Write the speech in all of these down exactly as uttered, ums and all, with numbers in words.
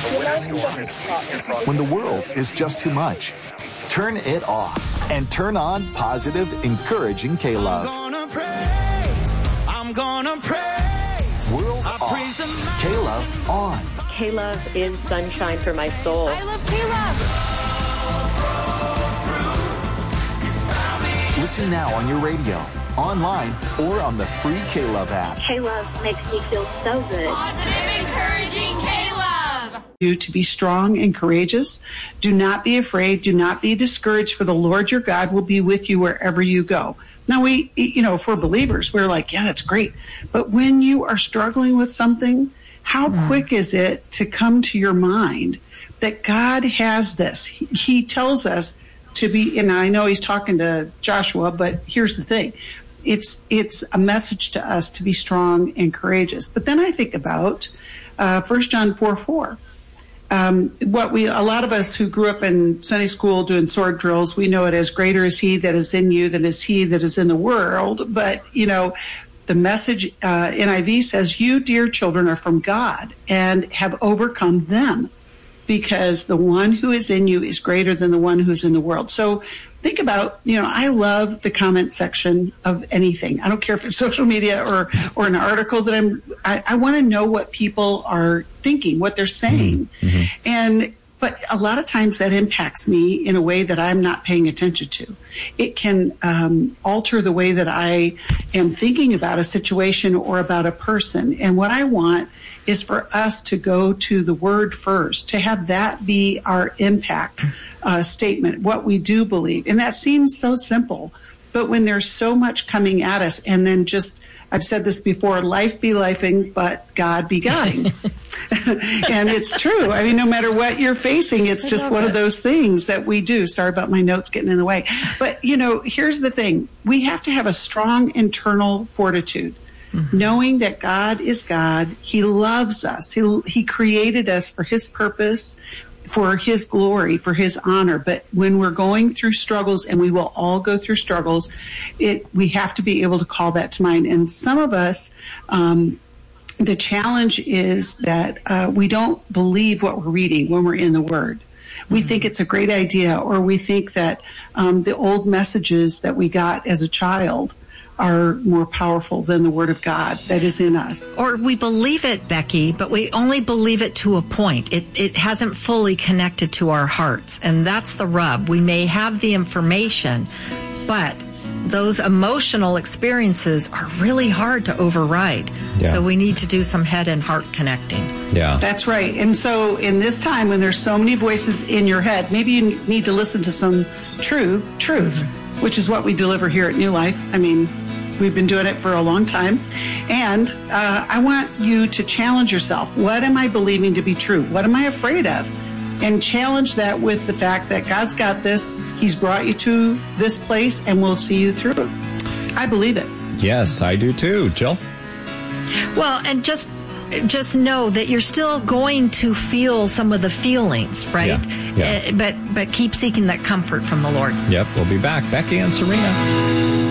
When the world is just too much, turn it off and turn on positive, encouraging K-Love. I'm gonna praise, I'm gonna praise. World off, K-Love on. K-Love is sunshine for my soul. I love K-Love. Listen now on your radio, online, or on the free K-Love app. K-Love makes me feel so good. Positive, encouraging K-Love. You to be strong and courageous. Do not be afraid. Do not be discouraged, for the Lord your God will be with you wherever you go. Now, we, you know, if we're believers, we're like, yeah, that's great. But when you are struggling with something, how mm. quick is it to come to your mind that God has this? He, he tells us to be, and I know he's talking to Joshua, but here's the thing. It's, it's a message to us to be strong and courageous. But then I think about uh, First John four four. Um, what we, a lot of us who grew up in Sunday school doing sword drills, we know it as greater is he that is in you than is he that is in the world. But, you know, the message, uh, N I V says, you, dear children, are from God and have overcome them, because the one who is in you is greater than the one who's in the world. So think about, you know, I love the comment section of anything. I don't care if it's social media or, or an article that I'm, I, I want to know what people are thinking, what they're saying. Mm-hmm. And, but a lot of times that impacts me in a way that I'm not paying attention to. It can um, alter the way that I am thinking about a situation or about a person. And what I want is for us to go to the word first, to have that be our impact uh, statement, what we do believe. And that seems so simple, but when there's so much coming at us, and then just, I've said this before, life be lifing, but God be Godding. And it's true. I mean, no matter what you're facing, it's just one it. of those things that we do. Sorry about my notes getting in the way. But, you know, here's the thing. We have to have a strong internal fortitude. Mm-hmm. Knowing that God is God, He loves us. He, he created us for His purpose, for His glory, for His honor. But when we're going through struggles, and we will all go through struggles, it we have to be able to call that to mind. And some of us, um, the challenge is that uh, we don't believe what we're reading when we're in the Word. We mm-hmm. think it's a great idea, or we think that um, the old messages that we got as a child are more powerful than the Word of God that is in us. Or we believe it, Becky, but we only believe it to a point. It it hasn't fully connected to our hearts, and that's the rub. We may have the information, but those emotional experiences are really hard to override. Yeah. So we need to do some head and heart connecting. Yeah. That's right. And so in this time when there's so many voices in your head, maybe you need to listen to some true truth, which is what we deliver here at New Life. I mean, we've been doing it for a long time. And uh, I want you to challenge yourself. What am I believing to be true? What am I afraid of? And challenge that with the fact that God's got this. He's brought you to this place, and we'll see you through it. I believe it. Yes, I do too. Jill? Well, and just just know that you're still going to feel some of the feelings, right? Yeah, yeah. Uh, but but keep seeking that comfort from the Lord. Yep, we'll be back. Becky and Serena.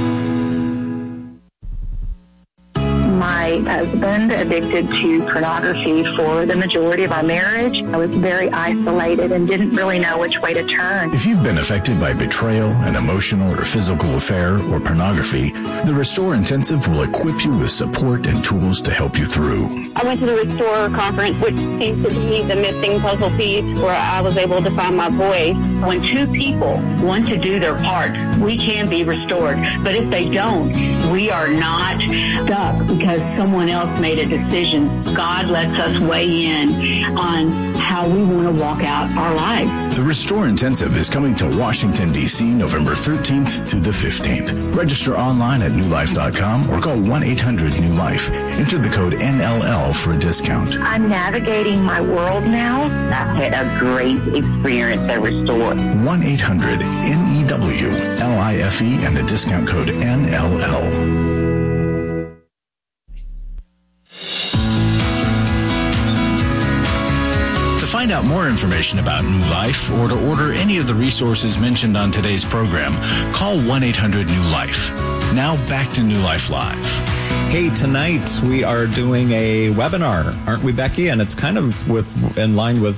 My husband addicted to pornography for the majority of our marriage. I was very isolated and didn't really know which way to turn. If you've been affected by betrayal, an emotional or physical affair, or pornography, the Restore Intensive will equip you with support and tools to help you through. I went to the Restore conference, which seems to be the missing puzzle piece where I was able to find my voice. When two people want to do their part, we can be restored. But if they don't, we are not stuck because someone else made a decision. God lets us weigh in on how we want to walk out our lives. The Restore Intensive is coming to Washington, D C November thirteenth through the fifteenth. Register online at new life dot com or call one eight hundred new life. Enter the code N L L for a discount. I'm navigating my world now. I've had a great experience at Restore. one eight hundred N E W L I F E and the discount code N L L. To find out more information about New Life or to order any of the resources mentioned on today's program, call one eight hundred new life. Now back to New Life Live. Hey, tonight we are doing a webinar, aren't we, Becky? And it's kind of with in line with